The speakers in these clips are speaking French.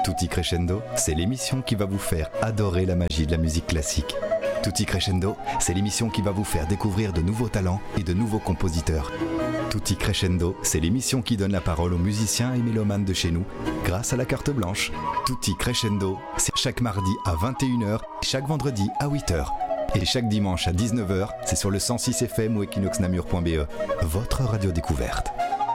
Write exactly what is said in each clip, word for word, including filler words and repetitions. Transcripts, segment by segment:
Tutti Crescendo, c'est l'émission qui va vous faire adorer la magie de la musique classique. Tutti Crescendo, c'est l'émission qui va vous faire découvrir de nouveaux talents et de nouveaux compositeurs. Tutti Crescendo, c'est l'émission qui donne la parole aux musiciens et mélomanes de chez nous grâce à la carte blanche. Tutti Crescendo, c'est chaque mardi à vingt et une heures, chaque vendredi à huit heures. Et chaque dimanche à dix-neuf heures, c'est sur le cent six F M ou equinox namur point b e, votre radio découverte.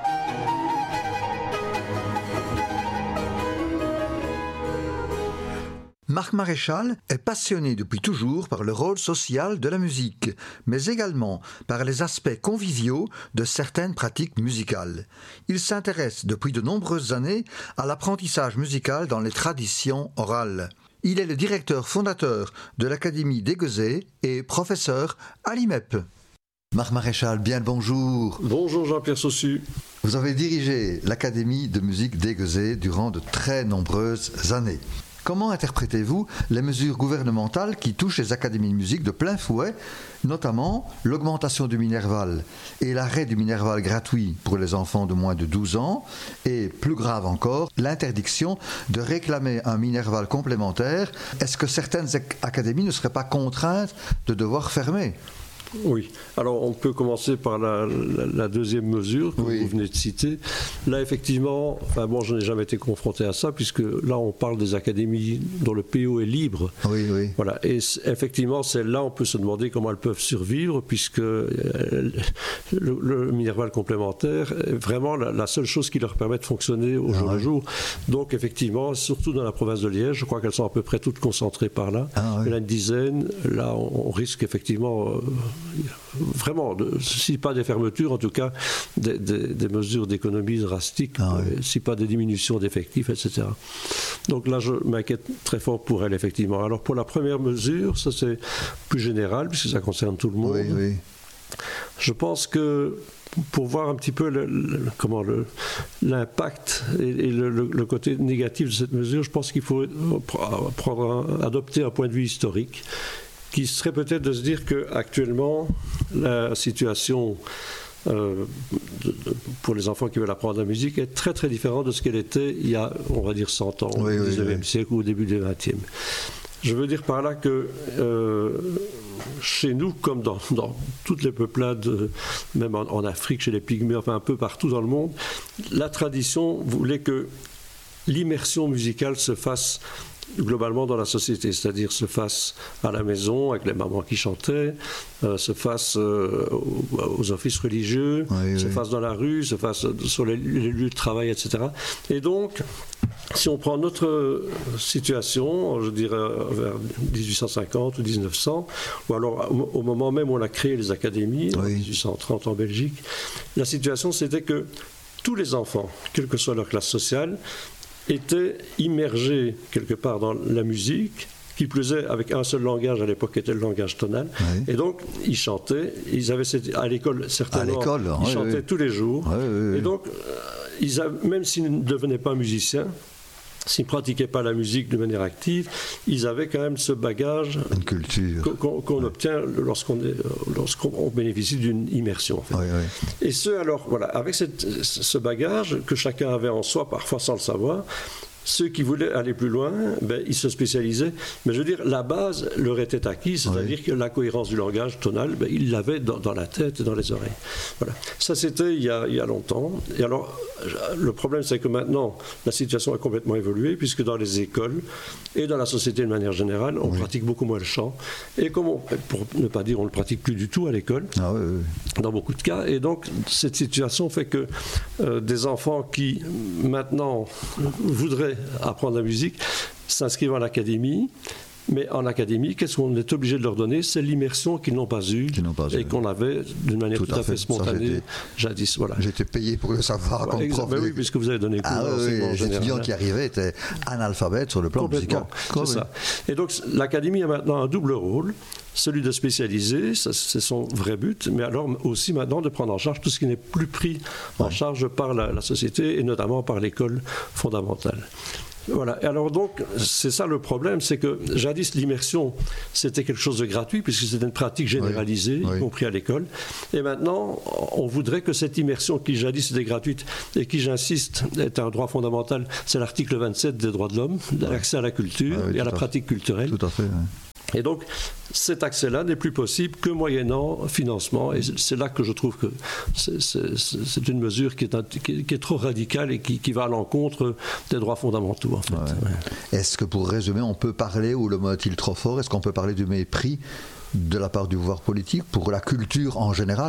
Marc Maréchal est passionné depuis toujours par le rôle social de la musique, mais également par les aspects conviviaux de certaines pratiques musicales. Il s'intéresse depuis de nombreuses années à l'apprentissage musical dans les traditions orales. Il est le directeur fondateur de l'Académie d'Aiguezé et professeur à l'I M E P. Marc Maréchal, bien le bonjour. Bonjour Jean-Pierre Saussu. Vous avez dirigé l'Académie de musique d'Aiguezé durant de très nombreuses années. Comment interprétez-vous les mesures gouvernementales qui touchent les académies de musique de plein fouet, notamment l'augmentation du Minerval et l'arrêt du Minerval gratuit pour les enfants de moins de douze ans et, plus grave encore, l'interdiction de réclamer un Minerval complémentaire? Est-ce que certaines académies ne seraient pas contraintes de devoir fermer ? Oui, alors on peut commencer par la, la, la deuxième mesure que oui. vous venez de citer. Là, effectivement, enfin bon, je n'ai jamais été confronté à ça, puisque là, on parle des académies dont le P O est libre. Oui, oui. Voilà, et effectivement, celles-là, on peut se demander comment elles peuvent survivre, puisque euh, le, le Minerval complémentaire est vraiment la, la seule chose qui leur permet de fonctionner au ah, jour ouais. le jour. Donc, effectivement, surtout dans la province de Liège, je crois qu'elles sont à peu près toutes concentrées par là. Ah, ouais. Il y en a une dizaine. Là, on, on risque effectivement... Euh, vraiment, de, si pas des fermetures, en tout cas des, des, des mesures d'économie drastiques, ah oui. si pas des diminutions d'effectifs, et cetera. Donc là, je m'inquiète très fort pour elle, effectivement. Alors pour la première mesure, ça c'est plus général, puisque ça concerne tout le monde. Oui, oui. Je pense que pour voir un petit peu le, le, comment le, l'impact et, et le, le, le côté négatif de cette mesure, je pense qu'il faut prendre un, adopter un point de vue historique, qui serait peut-être de se dire qu'actuellement, la situation euh, de, de, pour les enfants qui veulent apprendre la musique est très très différente de ce qu'elle était il y a, on va dire, cent ans, oui, au dix-neuvième oui, oui. siècle ou au début du vingtième. Je veux dire par là que euh, chez nous, comme dans, dans toutes les peuplades, même en, en Afrique, chez les Pygmées, enfin un peu partout dans le monde, la tradition voulait que l'immersion musicale se fasse globalement dans la société, c'est-à-dire se fasse à la maison avec les mamans qui chantaient, euh, se fasse euh, aux, aux offices religieux, oui, se oui. fasse dans la rue, se fasse sur les, les lieux de travail, et cetera. Et donc, si on prend notre situation, je dirais vers dix-huit cent cinquante ou dix-neuf cents, ou alors au, au moment même où on a créé les académies, oui. en dix-huit cent trente en Belgique, la situation c'était que tous les enfants, quelle que soit leur classe sociale, étaient immergés quelque part dans la musique, qui plus est avec un seul langage à l'époque qui était le langage tonal. Oui. Et donc, ils chantaient, ils avaient cette, à l'école certainement, à l'école, ils oui, chantaient oui. tous les jours. Oui, oui, oui. Et donc, ils avaient, même s'ils ne devenaient pas musiciens, s'ils ne pratiquaient pas la musique de manière active, ils avaient quand même ce bagage une culture. qu'on, qu'on ouais. obtient lorsqu'on, est, lorsqu'on bénéficie d'une immersion. En fait. Ouais, ouais. Et ce, alors, voilà, avec cette, ce bagage que chacun avait en soi, parfois sans le savoir, ceux qui voulaient aller plus loin, ben, ils se spécialisaient. Mais je veux dire, la base leur était acquise, c'est-à-dire oui. que la cohérence du langage tonal, ben, ils l'avaient dans, dans la tête et dans les oreilles. Voilà. Ça, c'était il y a, il y a longtemps. Et alors, le problème, c'est que maintenant, la situation a complètement évolué, puisque dans les écoles et dans la société de manière générale, on oui. pratique beaucoup moins le chant. Et comme on, pour ne pas dire on ne le pratique plus du tout à l'école, ah, oui, oui. dans beaucoup de cas. Et donc, cette situation fait que euh, des enfants qui, maintenant, voudraient apprendre la musique, s'inscrivent à l'académie, mais en académie, qu'est-ce qu'on est obligé de leur donner? C'est l'immersion qu'ils n'ont pas eue pas et eu. qu'on avait d'une manière tout, tout à fait, fait spontanée ça, jadis. Voilà. J'étais payé pour le savoir voilà, comme exa- prof. Ben oui, puisque vous avez donné cours ah, dans oui, oui, les étudiants qui arrivaient étaient analphabètes sur le plan musical. C'est ça. Et donc, l'académie a maintenant un double rôle, celui de spécialiser, ça, c'est son vrai but, mais alors aussi maintenant de prendre en charge tout ce qui n'est plus pris en ouais. charge par la, la société et notamment par l'école fondamentale. Voilà. Et alors donc, c'est ça le problème, c'est que jadis l'immersion, c'était quelque chose de gratuit, puisque c'était une pratique généralisée, oui, oui. y compris à l'école. Et maintenant, on voudrait que cette immersion qui jadis était gratuite, et qui, j'insiste, est un droit fondamental, c'est l'article vingt-sept des droits de l'homme, l'accès à la culture oui, et à la fait. pratique culturelle. Tout à fait, oui. Et donc, cet accès-là n'est plus possible que moyennant financement. Et c'est là que je trouve que c'est, c'est, c'est une mesure qui est, un, qui, qui est trop radicale et qui, qui va à l'encontre des droits fondamentaux, en fait. Ouais. Ouais. Est-ce que, pour résumer, on peut parler, ou le mot est-il trop fort, est-ce qu'on peut parler du mépris de la part du pouvoir politique pour la culture en général ?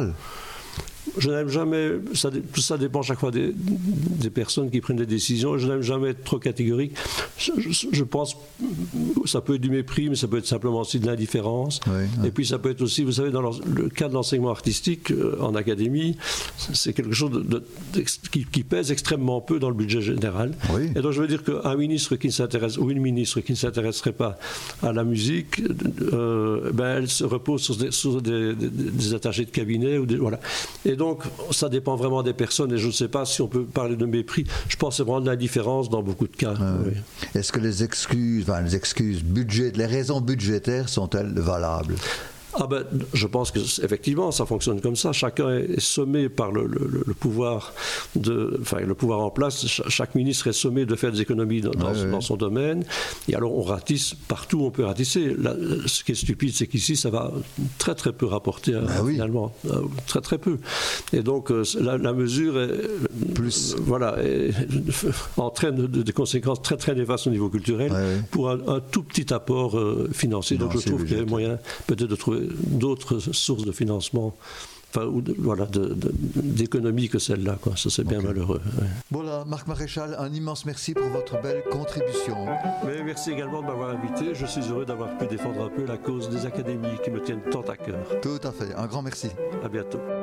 Je n'aime jamais, ça, tout ça dépend chaque fois des, des personnes qui prennent des décisions, je n'aime jamais être trop catégorique. Je, je, je pense ça peut être du mépris, mais ça peut être simplement aussi de l'indifférence. Oui, oui. Et puis ça peut être aussi, vous savez, dans le cas de l'enseignement artistique euh, en académie, c'est quelque chose de, de, de, qui, qui pèse extrêmement peu dans le budget général. Oui. Et donc je veux dire qu'un ministre qui ne s'intéresse, ou une ministre qui ne s'intéresserait pas à la musique, euh, ben elle se repose sur des, sur des, des, des attachés de cabinet. Ou des, voilà. Et donc, ça dépend vraiment des personnes et je ne sais pas si on peut parler de mépris. Je pense que c'est vraiment de l'indifférence dans beaucoup de cas. Ah, oui. Est-ce que les excuses, enfin, les excuses budget, les raisons budgétaires sont-elles valables ? Ah ben, je pense qu'effectivement, ça fonctionne comme ça. Chacun est sommé par le, le, le pouvoir de, enfin, le pouvoir en place. Chaque ministre est sommé de faire des économies dans, dans, ouais, dans ouais. son domaine. Et alors, on ratisse partout où on peut ratisser. Là, ce qui est stupide, c'est qu'ici, ça va très très peu rapporter ben euh, oui. finalement, euh, très très peu. Et donc, euh, la, la mesure est, Plus. Euh, voilà, est, entraîne des conséquences très très néfastes au niveau culturel ouais, ouais. pour un, un tout petit apport euh, financier. Donc, je trouve qu'il y a moyen peut-être de trouver d'autres sources de financement, enfin, ou de, voilà, de, de, d'économie que celle-là, quoi. Ça, c'est bien okay. malheureux. Ouais. Voilà, Marc Maréchal, un immense merci pour votre belle contribution. Mais merci également de m'avoir invité. Je suis heureux d'avoir pu défendre un peu la cause des académies qui me tiennent tant à cœur. Tout à fait. Un grand merci. À bientôt.